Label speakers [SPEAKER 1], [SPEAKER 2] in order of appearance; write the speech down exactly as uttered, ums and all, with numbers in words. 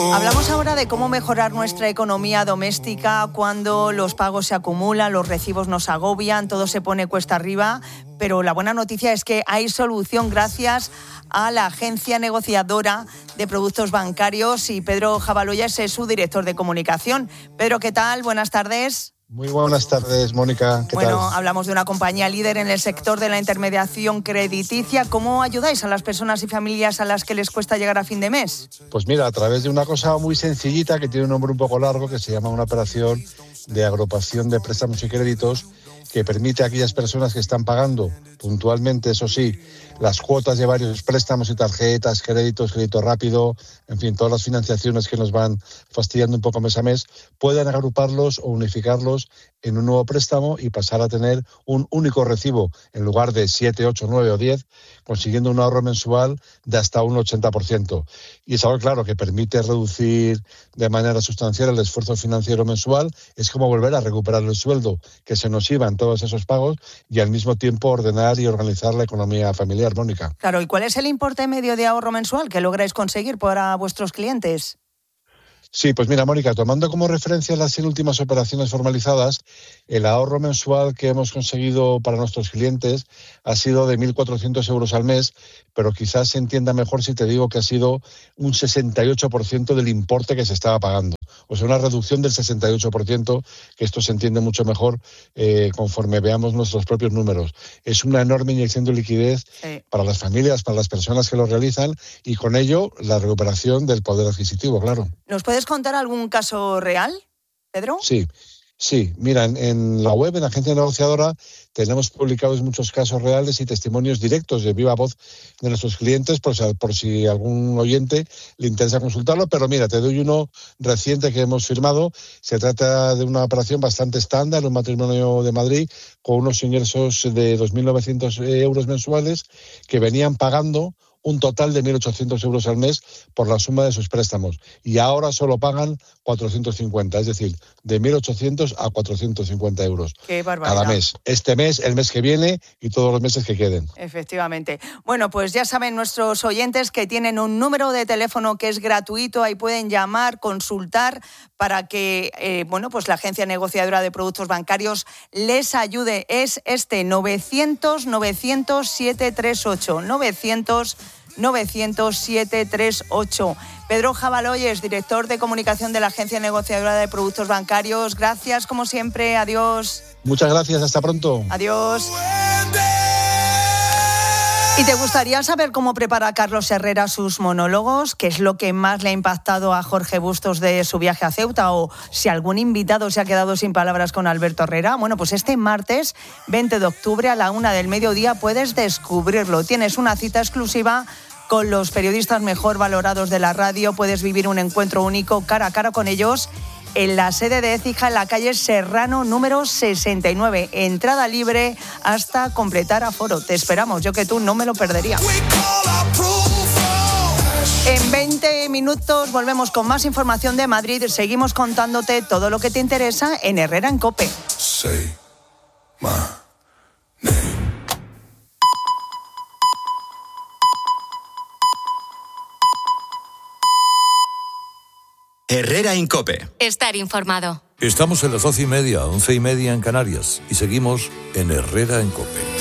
[SPEAKER 1] Hablamos ahora de cómo mejorar nuestra economía doméstica cuando los pagos se acumulan, los recibos nos agobian, todo se pone cuesta arriba, pero la buena noticia es que hay solución gracias a la agencia negociadora de productos bancarios y Pedro Jabaloyes es su director de comunicación. Pedro, ¿qué tal? Buenas tardes.
[SPEAKER 2] Muy buenas tardes, Mónica. ¿Qué
[SPEAKER 1] bueno,
[SPEAKER 2] tal?
[SPEAKER 1] Hablamos de una compañía líder en el sector de la intermediación crediticia. ¿Cómo ayudáis a las personas y familias a las que les cuesta llegar a fin de mes?
[SPEAKER 2] Pues mira, a través de una cosa muy sencillita que tiene un nombre un poco largo, que se llama una operación de agrupación de préstamos y créditos, que permite a aquellas personas que están pagando puntualmente, eso sí, las cuotas de varios préstamos y tarjetas, créditos, crédito rápido, en fin, todas las financiaciones que nos van fastidiando un poco mes a mes, puedan agruparlos o unificarlos en un nuevo préstamo y pasar a tener un único recibo en lugar de siete, ocho, nueve o diez, consiguiendo un ahorro mensual de hasta un ochenta por ciento. Y es algo, claro, que permite reducir de manera sustancial el esfuerzo financiero mensual. Es como volver a recuperar el sueldo que se nos iba en todos esos pagos y al mismo tiempo ordenar y organizar la economía familiar, Mónica.
[SPEAKER 1] Claro, ¿y cuál es el importe medio de ahorro mensual que lográis conseguir para vuestros clientes?
[SPEAKER 2] Sí, pues mira, Mónica, tomando como referencia las cien últimas operaciones formalizadas, el ahorro mensual que hemos conseguido para nuestros clientes ha sido de mil cuatrocientos euros al mes, pero quizás se entienda mejor si te digo que ha sido un sesenta y ocho por ciento del importe que se estaba pagando. O sea, una reducción del sesenta y ocho por ciento, que esto se entiende mucho mejor eh, conforme veamos nuestros propios números. Es una enorme inyección de liquidez sí. para las familias, para las personas que lo realizan y con ello la recuperación del poder adquisitivo, claro.
[SPEAKER 1] ¿Nos puedes contar algún caso real, Pedro?
[SPEAKER 2] Sí. Sí, mira, en, en la web, en la agencia negociadora, tenemos publicados muchos casos reales y testimonios directos de viva voz de nuestros clientes, por, por si algún oyente le interesa consultarlo. Pero mira, te doy uno reciente que hemos firmado. Se trata de una operación bastante estándar, un matrimonio de Madrid, con unos ingresos de dos mil novecientos euros mensuales que venían pagando un total de mil ochocientos euros al mes por la suma de sus préstamos. Y ahora solo pagan cuatrocientos cincuenta, es decir, de mil ochocientos a cuatrocientos cincuenta euros.
[SPEAKER 1] Qué barbaridad.
[SPEAKER 2] Cada mes. Este mes, el mes que viene y todos los meses que queden.
[SPEAKER 1] Efectivamente. Bueno, pues ya saben nuestros oyentes que tienen un número de teléfono que es gratuito, ahí pueden llamar, consultar para que, eh, bueno, pues la agencia negociadora de productos bancarios les ayude. Es este novecientos novecientos setecientos treinta y ocho. novecientos novecientos setecientos treinta y ocho. Pedro Jabaloyes, director de comunicación de la agencia negociadora de productos bancarios. Gracias, como siempre. Adiós.
[SPEAKER 2] Muchas gracias. Hasta pronto.
[SPEAKER 1] Adiós. ¿Y te gustaría saber cómo prepara Carlos Herrera sus monólogos? ¿Qué es lo que más le ha impactado a Jorge Bustos de su viaje a Ceuta? ¿O si algún invitado se ha quedado sin palabras con Alberto Herrera? Bueno, pues este martes veinte de octubre a la una del mediodía puedes descubrirlo. Tienes una cita exclusiva con los periodistas mejor valorados de la radio. Puedes vivir un encuentro único cara a cara con ellos en la sede de Écija, en la calle Serrano número sesenta y nueve. Entrada libre hasta completar aforo. Te esperamos, yo que tú no me lo perdería. En veinte minutos volvemos con más información de Madrid. Seguimos contándote todo lo que te interesa en Herrera en COPE. Say my name.
[SPEAKER 3] Herrera en COPE.
[SPEAKER 4] Estar informado.
[SPEAKER 5] Estamos en las doce y media, once y media en Canarias y seguimos en Herrera en COPE.